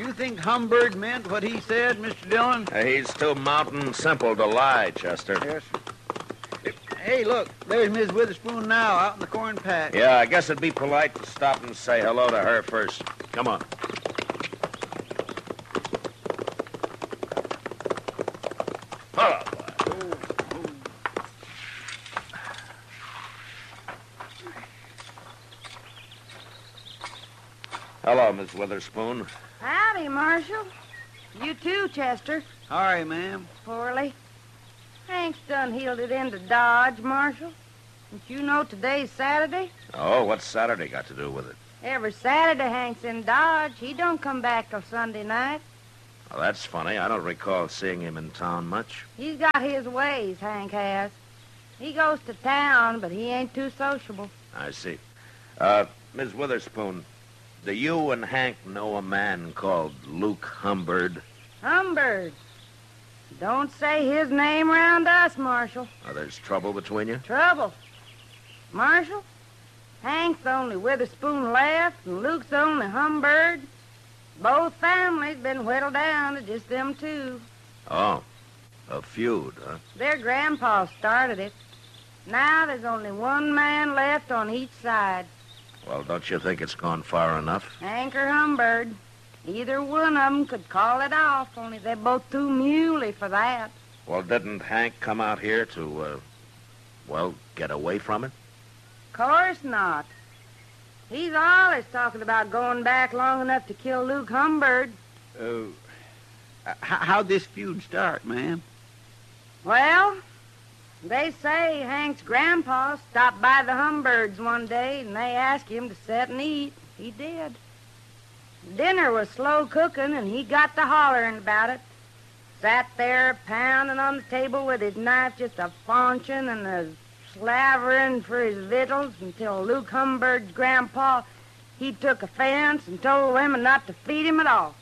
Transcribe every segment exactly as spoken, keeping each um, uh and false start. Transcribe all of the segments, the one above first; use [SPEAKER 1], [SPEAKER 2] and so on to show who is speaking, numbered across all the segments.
[SPEAKER 1] You think Humbird meant what he said, Mister Dillon?
[SPEAKER 2] Uh, he's too mountain simple to lie, Chester.
[SPEAKER 1] Yes, sir. Hey, look, there's Miss Witherspoon now out in the corn patch.
[SPEAKER 2] Yeah, I guess it'd be polite to stop and say hello to her first. Come on. Hello. Hello, Miss Witherspoon.
[SPEAKER 3] Howdy, Marshal. You too, Chester.
[SPEAKER 1] Sorry, ma'am.
[SPEAKER 3] Poorly. Hank's done heeled it into Dodge, Marshal. Don't you know today's Saturday?
[SPEAKER 2] Oh, what's Saturday got to do with it?
[SPEAKER 3] Every Saturday Hank's in Dodge. He don't come back till Sunday night.
[SPEAKER 2] Well, that's funny. I don't recall seeing him in town much.
[SPEAKER 3] He's got his ways, Hank has. He goes to town, but he ain't too sociable.
[SPEAKER 2] I see. Uh, Miss Witherspoon, do you and Hank know a man called Luke Humbird?
[SPEAKER 3] Humbird. Don't say his name round us, Marshal.
[SPEAKER 2] Oh, there's trouble between you?
[SPEAKER 3] Trouble. Marshal, Hank's the only Witherspoon left, and Luke's the only Humbird. Both families been whittled down to just them two.
[SPEAKER 2] Oh, a feud, huh?
[SPEAKER 3] Their grandpa started it. Now there's only one man left on each side.
[SPEAKER 2] Well, don't you think it's gone far enough?
[SPEAKER 3] Hank or Humbird. Either one of 'em could call it off, only they're both too muley for that.
[SPEAKER 2] Well, didn't Hank come out here to, uh, well, get away from it?
[SPEAKER 3] Course not. He's always talking about going back long enough to kill Luke Humbird.
[SPEAKER 1] Uh, h- how'd this feud start, ma'am?
[SPEAKER 3] Well, they say Hank's grandpa stopped by the Humbirds one day, and they asked him to sit and eat. He did. Dinner was slow cooking, and he got to hollering about it. Sat there pounding on the table with his knife just a faunching and a slavering for his victuals until Luke Humbird's grandpa, he took offense and told women not to feed him at all.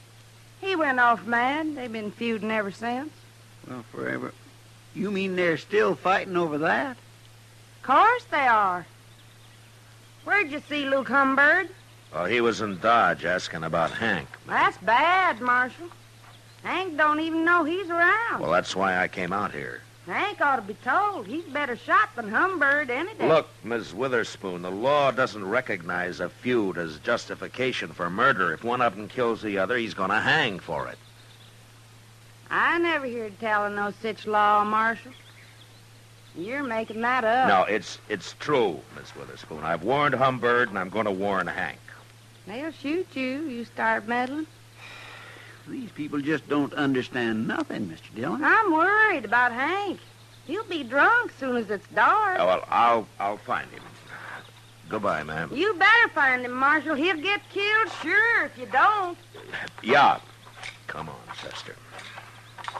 [SPEAKER 3] He went off mad. They've been feuding ever since.
[SPEAKER 1] Well, forever. You mean they're still fighting over that?
[SPEAKER 3] Course they are. Where'd you see Luke Humbird?
[SPEAKER 2] Oh, he was in Dodge asking about Hank.
[SPEAKER 3] That's bad, Marshal. Hank don't even know he's around.
[SPEAKER 2] Well, that's why I came out here.
[SPEAKER 3] Hank ought to be told. He's better shot than Humbird any day.
[SPEAKER 2] Look, Miss Witherspoon, the law doesn't recognize a feud as justification for murder. If one of them kills the other, he's going to hang for it.
[SPEAKER 3] I never heard tell of no such law, Marshal. You're making that up.
[SPEAKER 2] No, it's it's true, Miss Witherspoon. I've warned Humbird, and I'm going to warn Hank.
[SPEAKER 3] They'll shoot you. You start meddling.
[SPEAKER 1] These people just don't understand nothing, Mister Dillon.
[SPEAKER 3] I'm worried about Hank. He'll be drunk soon as it's dark.
[SPEAKER 2] Oh, well, I'll I'll find him. Goodbye, ma'am.
[SPEAKER 3] You better find him, Marshal. He'll get killed, sure, if you don't.
[SPEAKER 2] Yeah. Come on, sister.